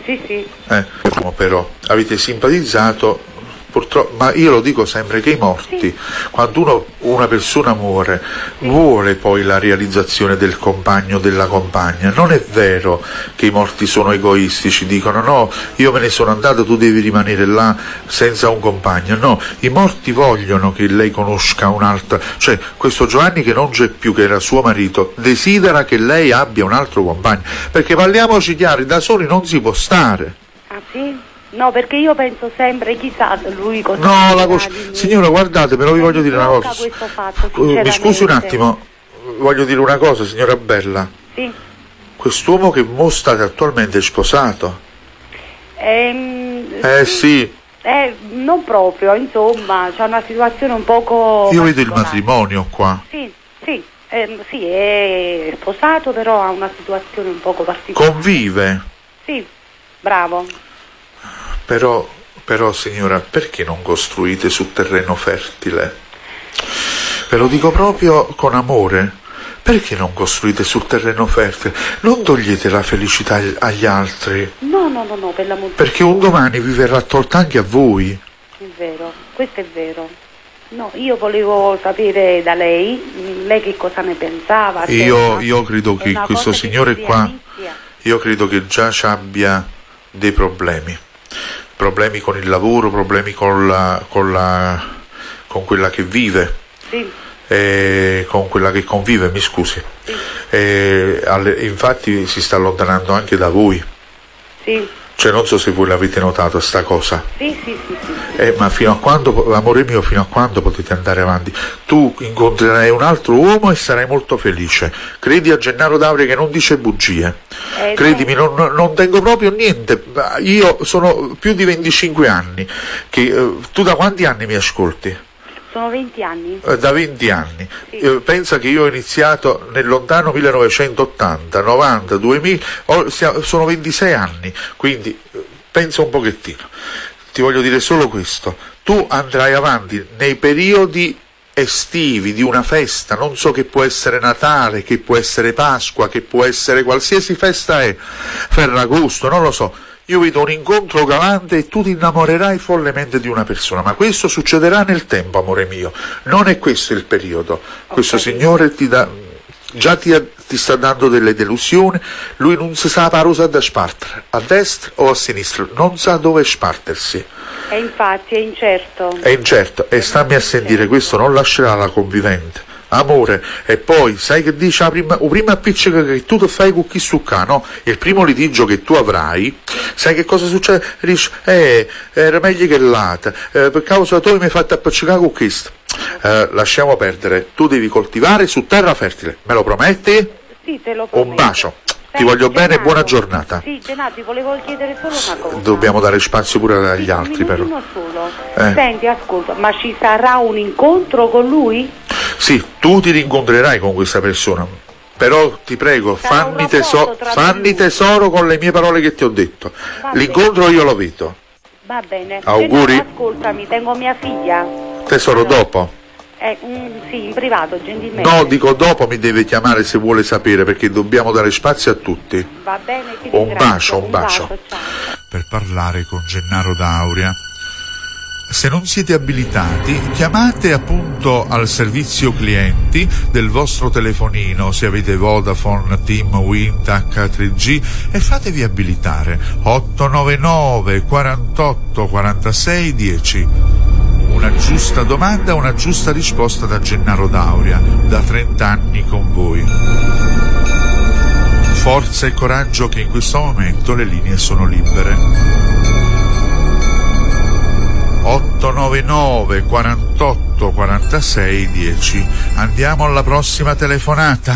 Sì, sì. Però avete simpatizzato, purtroppo, ma io lo dico sempre che i morti, quando una persona muore, vuole poi la realizzazione del compagno o della compagna. Non è vero che i morti sono egoistici, dicono no, io me ne sono andato, tu devi rimanere là senza un compagno. No, i morti vogliono che lei conosca un'altra, cioè questo Giovanni che non c'è più, che era suo marito, desidera che lei abbia un altro compagno, perché parliamoci chiari, da soli non si può stare. Ah sì? No, perché io penso sempre, chissà lui cosa. No, signora, guardate, però vi voglio dire una cosa. Questo fatto, mi scusi un attimo, voglio dire una cosa, signora Bella. Sì. Quest'uomo che state attualmente è sposato? Sì. Non proprio, insomma, c'è una situazione un poco. Io vedo il matrimonio qua. Sì, è sposato, però ha una situazione un poco particolare. Convive? Sì, bravo. Però signora, perché non costruite su terreno fertile? Ve lo dico proprio con amore. Perché non costruite sul terreno fertile? Non togliete la felicità agli altri. No, per l'amor. Perché un domani vi verrà tolta anche a voi. È vero, questo è vero. No, io volevo sapere da lei che cosa ne pensava. Io credo che questo signore qua, io credo che già ci abbia dei problemi con il lavoro, problemi con quella che vive, con quella che convive, mi scusi. Infatti si sta allontanando anche da voi. Sì. Cioè non so se voi l'avete notato sta cosa. Sì. Ma fino a quando, amore mio, fino a quando potete andare avanti? Tu incontrerai un altro uomo e sarai molto felice. Credi a Gennaro D'Auria che non dice bugie. Credimi, non tengo proprio niente. Io sono più di 25 anni. Tu da quanti anni mi ascolti? Sono 20 anni. Da 20 anni. Sì. Pensa che io ho iniziato nel lontano 1980, 90, 2000, sono 26 anni, quindi pensa un pochettino. Ti voglio dire solo questo. Tu andrai avanti nei periodi estivi di una festa, non so, che può essere Natale, che può essere Pasqua, che può essere qualsiasi festa è, Ferragosto, non lo so. Io vedo un incontro galante e tu ti innamorerai follemente di una persona, ma questo succederà nel tempo, amore mio. Non è questo il periodo. Questo signore ti sta dando delle delusioni, lui non si sa la rosa da spartere, a destra o a sinistra, non sa dove spartersi. E infatti è incerto. È incerto, e stammi a sentire, questo non lascerà la convivente. Amore, e poi sai che dice la prima appiccica che tu ti fai con chi succa, no? Il primo litigio che tu avrai, sai che cosa succede? Dici, era meglio che l'altra, per causa tu mi hai fatto appiccicare con questo. Lasciamo perdere, tu devi coltivare su terra fertile, me lo prometti? Sì, te lo prometto. Un bacio. Ti voglio bene e buona giornata. Sì, Gennaro, ti volevo chiedere solo una cosa. Dobbiamo dare spazio pure agli altri, però. Solo. Senti, ascolta, ma ci sarà un incontro con lui? Sì, tu ti rincontrerai con questa persona, però ti prego, fanni tesoro con le mie parole che ti ho detto. L'incontro io lo vedo. Va bene. Auguri. Gennaro, ascoltami, tengo mia figlia. Tesoro, dopo? Sì, in privato, gentilmente. No, dico dopo mi deve chiamare se vuole sapere, perché dobbiamo dare spazio a tutti. Va bene, ti ringrazio. Un bacio. Ciao. Per parlare con Gennaro D'Auria, se non siete abilitati, chiamate appunto al servizio clienti del vostro telefonino, se avete Vodafone, TIM, Wind, H3G, e fatevi abilitare 899 48 46 10. Una giusta domanda, una giusta risposta da Gennaro D'Auria, da 30 anni con voi. Forza e coraggio, che in questo momento le linee sono libere. 899 48 46 10. Andiamo alla prossima telefonata.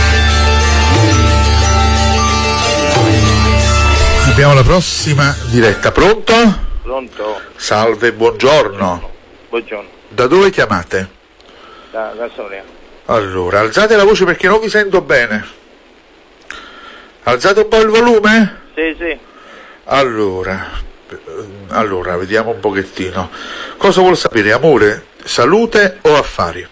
Abbiamo la prossima diretta. Pronto? Pronto? Salve, buongiorno. Buongiorno. Da dove chiamate? Da Soria. Allora, alzate la voce perché non vi sento bene. Alzate un po' il volume? Sì. Allora, vediamo un pochettino. Cosa vuol sapere, amore? Salute o affari?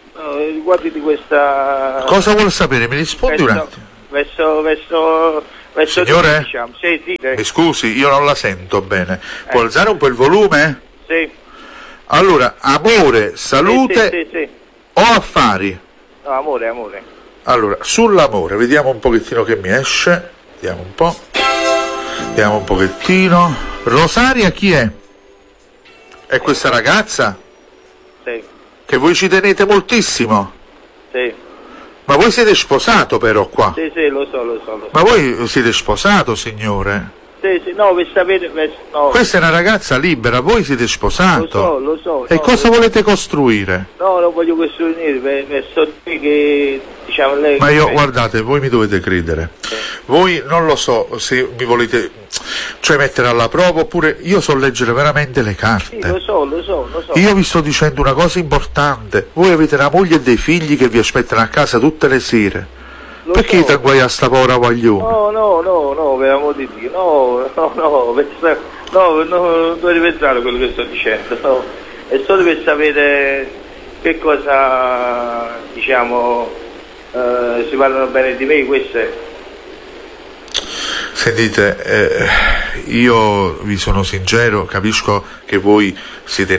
Riguardi di questa... Cosa vuol sapere? Mi rispondi un attimo. Verso Signore? Diciamo. Sì, Mi scusi, io non la sento bene. Può alzare un po' il volume? Sì. Allora, amore, salute Sì. o affari? No, amore. Allora, sull'amore, vediamo un pochettino che mi esce. Vediamo un po'. Vediamo un pochettino. Rosaria chi è? È questa ragazza? Sì. Che voi ci tenete moltissimo. Sì. Ma voi siete sposato però qua? Sì, lo so. Ma voi siete sposato, signore? Sì, no, per sapere... No. Questa è una ragazza libera, voi siete sposato. Lo so. E no, cosa volete costruire? No, non voglio costruire, per so che, diciamo, lei... Ma io, guardate, voi mi dovete credere. Voi non lo so se mi volete, cioè, mettere alla prova, oppure io so leggere veramente le carte. Sì, lo so. Io vi sto dicendo una cosa importante. Voi avete una moglie e dei figli che vi aspettano a casa tutte le sere. Perché ti agguai a sta povera guaglione? No, per amor di Dio, non devi pensare a quello che sto dicendo, no. È solo per sapere che cosa, diciamo, si parlano bene di me, questo è. Sentite, io vi sono sincero, capisco che voi siete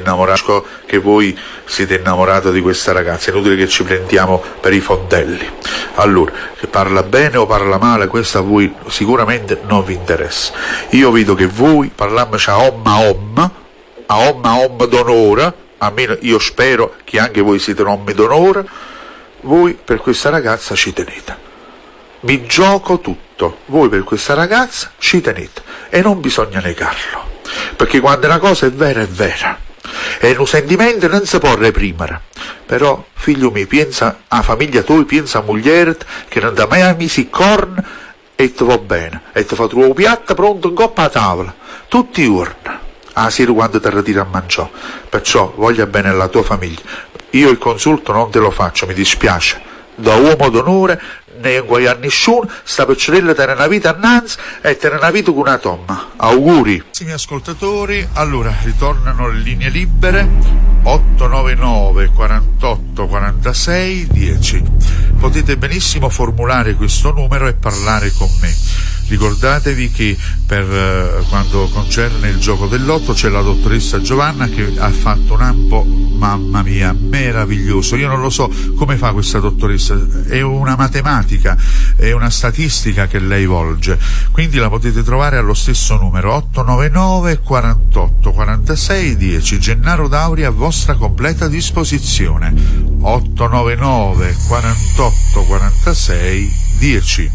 innamorato di questa ragazza, è inutile che ci prendiamo per i fondelli. Allora, se parla bene o parla male, questo a voi sicuramente non vi interessa. Io vedo che voi, parlandoci a omma d'onore, almeno io spero che anche voi siete uomini d'onore, voi per questa ragazza ci tenete. Vi gioco tutto, voi per questa ragazza ci tenete e non bisogna negarlo, perché quando una cosa è vera e un sentimento non si può reprimere. Però figlio mio, pensa a famiglia tua, pensa a moglie che non ti mai ha misi corn e ti va bene e ti fa tuo piatto pronto in coppa a tavola tutti i giorni a sera quando ti ritiri a mangiare. Perciò voglia bene alla tua famiglia. Io il consulto non te lo faccio, mi dispiace, da uomo d'onore ne guai a nessuno, sta piccerella tiene una vita annanzi e tiene una vita con una tomma. Auguri. Carissimi ascoltatori, allora ritornano le linee libere 899 48 46 10. Potete benissimo formulare questo numero e parlare con me. Ricordatevi che per quanto concerne il gioco del lotto c'è la dottoressa Giovanna che ha fatto un ampo, mamma mia, meraviglioso. Io non lo so come fa questa dottoressa, è una matematica, è una statistica che lei volge, quindi la potete trovare allo stesso numero 899 48 46 10. Gennaro Dauri a vostra completa disposizione. 899 48 46 10.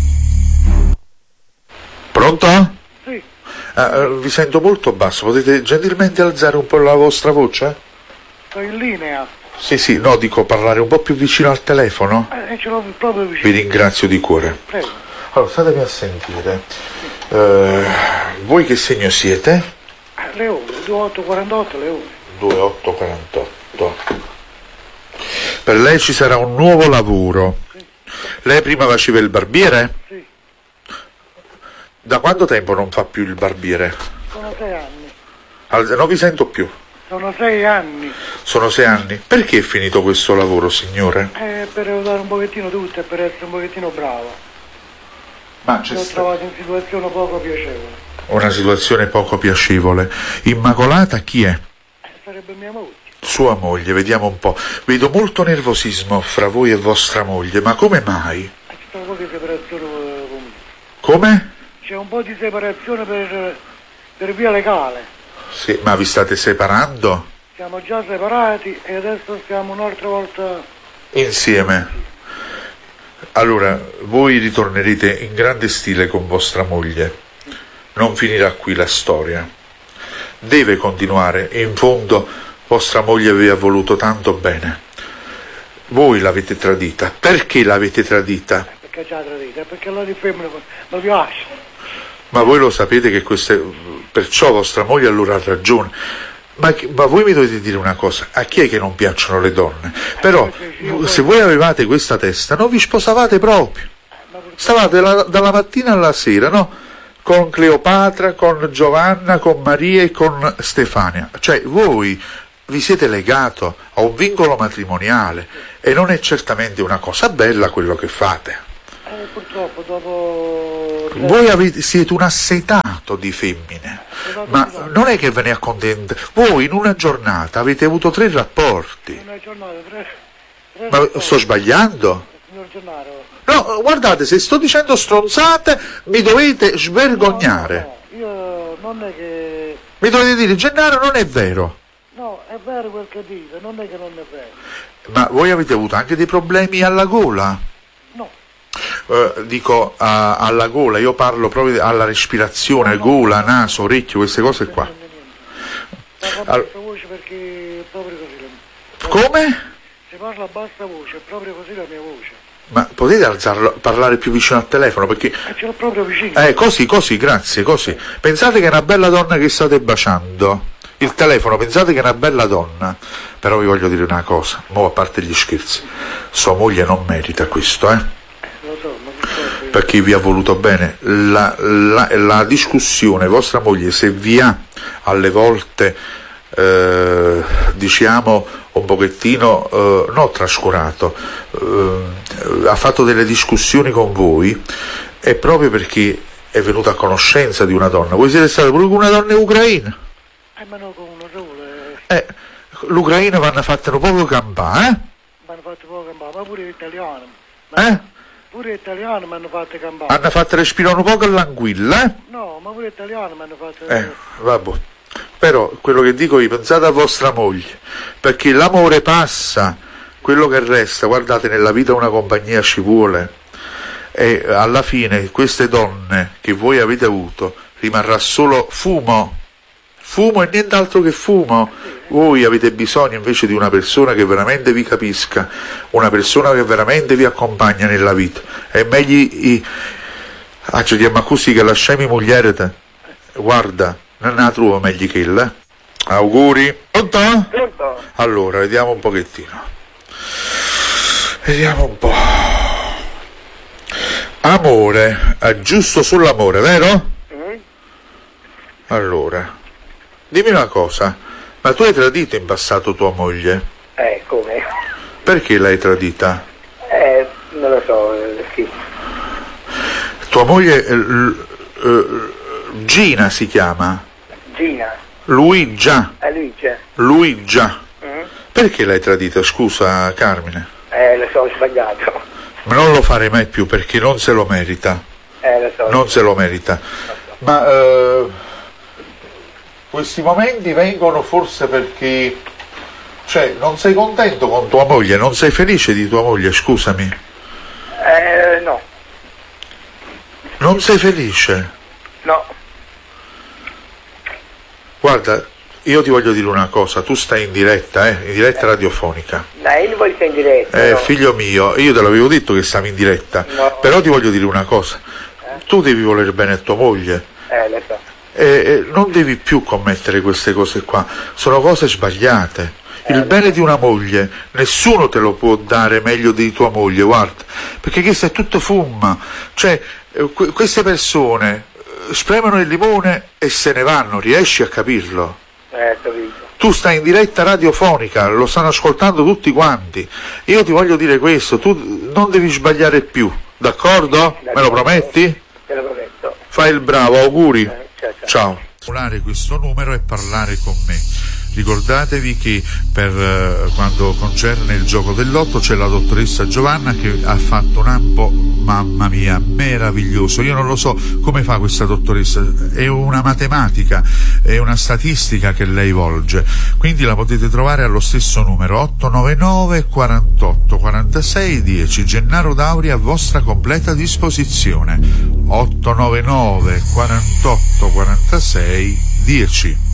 Pronto? Sì. Vi sento molto basso, potete gentilmente alzare un po' la vostra voce? Sto in linea. Sì, no, dico parlare un po' più vicino al telefono. Ce l'ho proprio vicino. Vi ringrazio di cuore. Prego. Allora, statemi a sentire. Voi che segno siete? Leone, 2848 Leone. 2848. Per lei ci sarà un nuovo lavoro. Sì. Lei prima faceva il barbiere? Sì. Da quanto tempo non fa più il barbiere? Sono 6 anni. Non vi sento più. Sono 6 anni. Sono 6 anni. Perché è finito questo lavoro, signore? Per aiutare un pochettino tutto e per essere un pochettino bravo. Ma Mi ho trovato in situazione poco piacevole. Una situazione poco piacevole. Immacolata chi è? Sarebbe mia moglie. Sua moglie, vediamo un po'. Vedo molto nervosismo fra voi e vostra moglie, ma come mai? C'è un po' di separazione con me. Come? C'è un po' di separazione per via legale. Sì, ma vi state separando? Siamo già separati e adesso stiamo un'altra volta insieme. Allora, voi ritornerete in grande stile con vostra moglie. Non finirà qui la storia. Deve continuare e in fondo vostra moglie vi ha voluto tanto bene. Voi l'avete tradita. Perché l'avete tradita? Perché ci ha tradita? Perché la di femmina mi piace. Ma voi lo sapete che perciò vostra moglie allora ha ragione. Ma voi mi dovete dire una cosa, a chi è che non piacciono le donne? Però se voi avevate questa testa non vi sposavate proprio. Stavate dalla mattina alla sera, no? Con Cleopatra, con Giovanna, con Maria e con Stefania. Cioè voi vi siete legato a un vincolo matrimoniale e non è certamente una cosa bella quello che fate. Purtroppo dopo... Siete un assetato di femmine, ma non è che ve ne accontentate. Voi in una giornata avete avuto 3 rapporti. Una giornata, tre Ma sto sbagliando? Signor Gennaro. No, guardate, se sto dicendo stronzate mi dovete svergognare. No, io non è che... Mi dovete dire, Gennaro, non è vero. No, è vero quel che dice, non è che non è vero. Ma voi avete avuto anche dei problemi alla gola? No. Dico alla gola, io parlo proprio alla respirazione, gola, naso, orecchio, queste cose qua. Parla a bassa voce perché è proprio così. Come? Se parla a bassa voce, è proprio così la mia voce. Ma potete alzarlo, parlare più vicino al telefono? Perché... ce l'ho proprio vicino. Così, grazie, così. Pensate che è una bella donna che state baciando. Il telefono, pensate che è una bella donna. Però vi voglio dire una cosa, mo a parte gli scherzi, sua moglie non merita questo, Lo so, ma purtroppo... Perché vi ha voluto bene. La discussione, vostra moglie, se vi ha alle volte, diciamo, un pochettino, no, trascurato, ha fatto delle discussioni con voi, è proprio perché è venuta a conoscenza di una donna. Voi siete stati pure con una donna ucraina? Ma no, con uno solo. L'Ucraina vanno fatte un poco campare, Mi hanno fatto poco campare, ma pure l'italiano. Pure l'italiano mi hanno fatto campare. Hanno fatto respirare un poco l'anguilla, No, ma pure l'italiano mi hanno fatto... vabbè. Però quello che dico io, pensate a vostra moglie, perché l'amore passa, quello che resta, guardate, nella vita una compagnia ci vuole, e alla fine queste donne che voi avete avuto rimarrà solo fumo e nient'altro che fumo. Voi avete bisogno invece di una persona che veramente vi capisca, una persona che veramente vi accompagna nella vita. È meglio accediamo così che lasciami moglie te, guarda, non la trovo meglio che lei. Auguri. Pronto? Pronto? Allora, vediamo un pochettino. Vediamo un po'. Amore, giusto sull'amore, vero? Allora, dimmi una cosa, ma tu hai tradito in passato tua moglie? Come? Perché l'hai tradita? Non lo so, sì. Tua moglie, Gina si chiama? Gina. Luigia. Luigi. Luigia. Perché l'hai tradita, scusa Carmine? Lo so, ho sbagliato. Ma non lo farei mai più perché non se lo merita. Lo so. Non se lo merita. Ma questi momenti vengono forse perché, cioè, non sei contento con tua moglie, non sei felice di tua moglie, scusami. No. Non sei felice? No. Guarda, io ti voglio dire una cosa, tu stai in diretta radiofonica. Dai, io voglio stare in diretta. No. Figlio mio, io te l'avevo detto che stavi in diretta, No. però ti voglio dire una cosa, tu devi voler bene a tua moglie. Lo so. Non devi più commettere queste cose qua, sono cose sbagliate. Il bene di una moglie nessuno te lo può dare meglio di tua moglie, guarda, perché questo è tutto fumma, cioè queste persone spremono il limone e se ne vanno, riesci a capirlo? Capito. Tu stai in diretta radiofonica, lo stanno ascoltando tutti quanti, io ti voglio dire questo, tu non devi sbagliare più, d'accordo? Me lo prometti? Te lo prometto. Fai il bravo, auguri. Ciao. Ciao. Questo numero e parlare con me. Ricordatevi che per quando concerne il gioco del lotto c'è la dottoressa Giovanna che ha fatto un ampo, mamma mia, meraviglioso. Io non lo so come fa questa dottoressa, è una matematica, è una statistica che lei volge, quindi la potete trovare allo stesso numero 899 48 46 10. Gennaro Dauri a vostra completa disposizione. 899 48 46 10.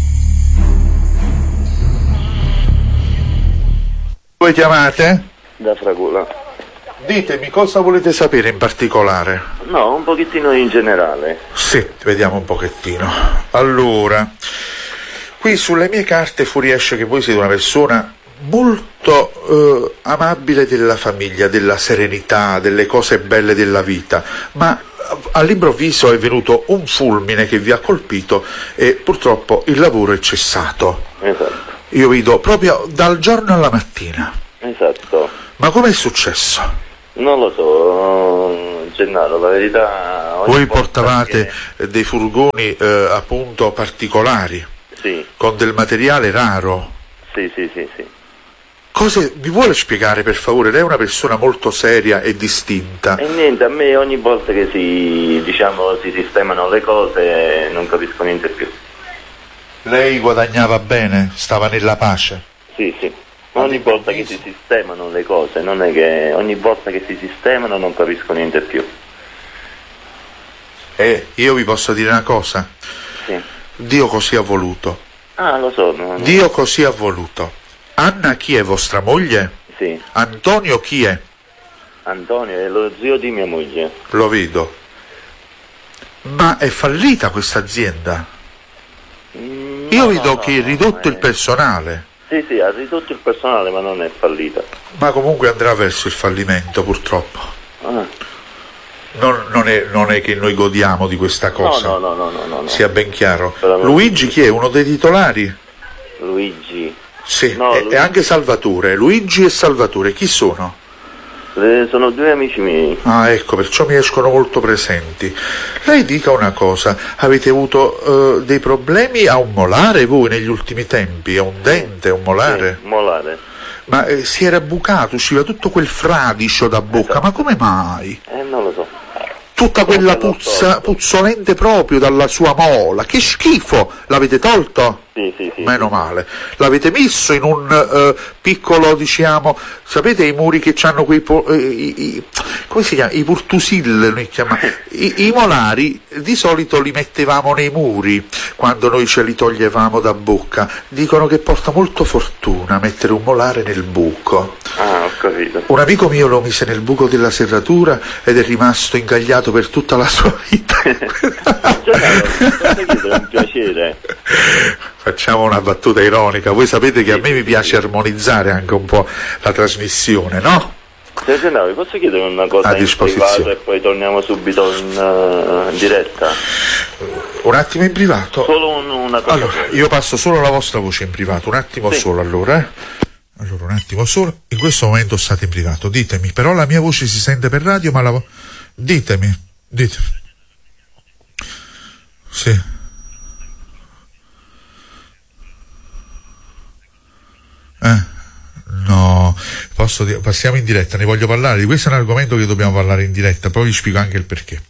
Voi chiamate? Da Fragola. Ditemi cosa volete sapere in particolare. No, un pochettino in generale. Sì, vediamo un pochettino. Allora, qui sulle mie carte fuoriesce che voi siete una persona molto amabile della famiglia, della serenità, delle cose belle della vita, ma all'improvviso è venuto un fulmine che vi ha colpito e purtroppo il lavoro è cessato. Esatto. Io vedo proprio dal giorno alla mattina. Esatto. Ma com'è successo? Non lo so, Gennaro, la verità... Voi portavate dei furgoni appunto particolari, sì, con del materiale raro. Sì. Mi vuole spiegare per favore? Lei è una persona molto seria e distinta. E niente, a me ogni volta che si sistemano le cose non capisco niente più. Lei guadagnava bene? Stava nella pace? Sì. Ogni volta che si sistemano le cose, non è che ogni volta che si sistemano non capisco niente più. Io vi posso dire una cosa? Sì. Dio così ha voluto. Ah, lo so. Dio così ha voluto. Anna chi è, vostra moglie? Sì. Antonio chi è? Antonio è lo zio di mia moglie. Lo vedo. Ma è fallita questa azienda? Io vedo che è ridotto il personale. Sì, ha ridotto il personale, ma non è fallita. Ma comunque andrà verso il fallimento, purtroppo. Non è che noi godiamo di questa cosa. No. Sia ben chiaro. Luigi chi è? Uno dei titolari? Luigi. Sì, e anche Salvatore. Luigi e Salvatore, chi sono? Sono due amici miei. Ah, ecco, perciò mi escono molto presenti. Lei dica una cosa, avete avuto dei problemi a un molare voi negli ultimi tempi? A un dente, a un molare? Sì, molare. Ma si era bucato, usciva tutto quel fradicio da bocca, ma come mai? Non lo so. Tutta quella puzza puzzolente proprio dalla sua mola, che schifo! L'avete tolto? Sì. Meno male. L'avete messo in un piccolo, diciamo, sapete i muri che hanno quei come si chiama? I purtusil, noi chiamiamo. I molari di solito li mettevamo nei muri quando noi ce li toglievamo da bocca. Dicono che porta molto fortuna mettere un molare nel buco. Ah, ho capito. Un amico mio lo mise nel buco della serratura ed è rimasto incagliato per tutta la sua vita. È un piacere. Facciamo una battuta ironica. Voi sapete che a me mi piace armonizzare anche un po' la trasmissione, no? Vi posso chiedere una cosa a in privato e poi torniamo subito in diretta? Un attimo in privato? Solo una cosa. Allora, io passo solo la vostra voce in privato, un attimo solo allora. Allora, un attimo solo. In questo momento state in privato, ditemi. Però la mia voce si sente per radio, ma ditemi. Sì. No, passiamo in diretta, ne voglio parlare, di questo è un argomento che dobbiamo parlare in diretta, poi vi spiego anche il perché.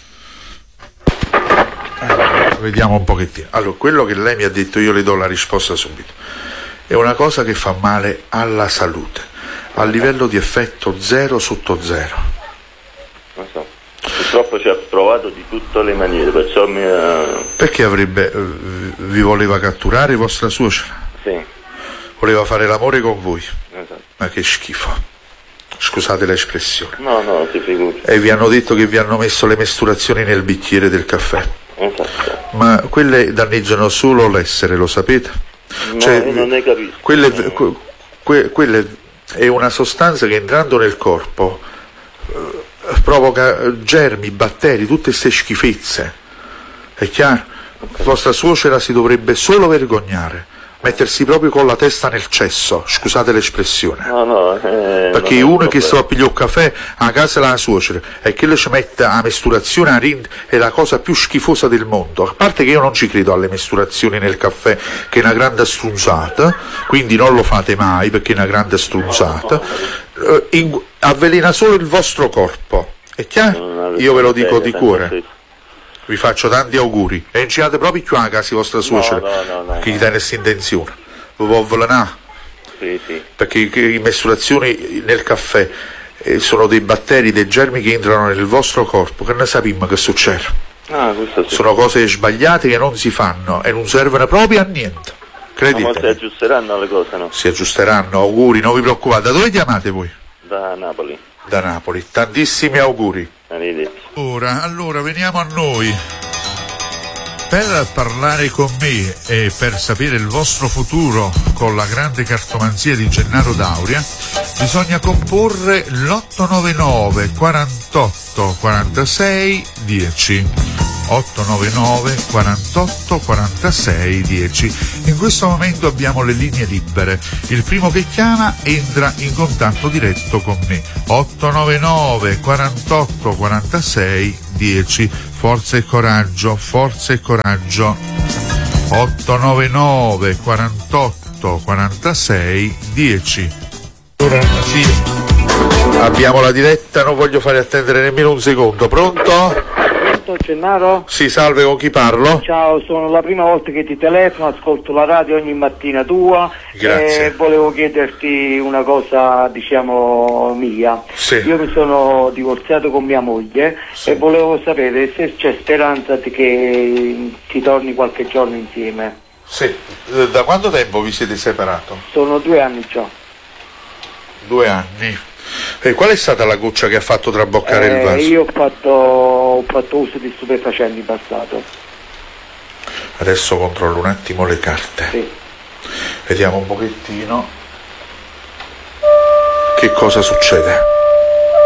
Vediamo un pochettino. Allora, quello che lei mi ha detto, io le do la risposta subito. È una cosa che fa male alla salute, a livello di effetto 0 sotto 0. Non so. Purtroppo ci ha provato di tutte le maniere, perciò Perché vi voleva catturare vostra suocera? Sì. Voleva fare l'amore con voi? Esatto. Ma che schifo. Scusate l'espressione. No, si figuri. E vi hanno detto che vi hanno messo le mestruazioni nel bicchiere del caffè. Esatto. Ma quelle danneggiano solo l'essere, lo sapete? No, io non ne capisco. Quelle è una sostanza che entrando nel corpo provoca germi, batteri, tutte queste schifezze. È chiaro? Vostra suocera si dovrebbe solo vergognare, mettersi proprio con la testa nel cesso, scusate l'espressione. No, perché uno che sta a pigliare il caffè a casa della suocera e che le ci mette a mesturazione a rind è la cosa più schifosa del mondo. A parte che io non ci credo alle mesturazioni nel caffè, che è una grande strunzata, quindi non lo fate mai perché è una grande strunzata. Avvelena solo il vostro corpo, è chiaro? Io ve lo dico di cuore. Vi faccio tanti auguri e non ci andate proprio più a casa vostra suocera che gli dà questa intenzione. Vi può avvelenare? Sì. Perché le mestruazioni nel caffè sono dei batteri, dei germi che entrano nel vostro corpo, che ne sappiamo che succede. Questo sì. Sono cose sbagliate che non si fanno e non servono proprio a niente. Credetemi. Ma si aggiusteranno le cose, no? Si aggiusteranno, auguri, non vi preoccupate. Da dove chiamate voi? Da Napoli. Da Napoli, tantissimi auguri. Arrivederci. Allora veniamo a noi. Per parlare con me e per sapere il vostro futuro con la grande cartomanzia di Gennaro Dauria bisogna comporre l'899 48 46 10. 899 48 46 10. In questo momento abbiamo le linee libere. Il primo che chiama entra in contatto diretto con me. 899 48 46 10. Forza e coraggio, forza e coraggio. 899 48 46 10. Sì. Abbiamo la diretta, non voglio fare attendere nemmeno un secondo. Pronto? Gennaro? Sì, salve, con chi parlo? Ciao, sono la prima volta che ti telefono, ascolto la radio ogni mattina tua. Grazie. E volevo chiederti una cosa, diciamo, mia. Sì. Io mi sono divorziato con mia moglie, sì, e volevo sapere se c'è speranza che ti torni qualche giorno insieme. Sì. Da quanto tempo vi siete separato? Sono 2 anni già. 2 anni. E qual è stata la goccia che ha fatto traboccare il vaso? Io ho fatto uso di stupefacenti in passato. Adesso controllo un attimo le carte. Sì. Vediamo un pochettino che cosa succede.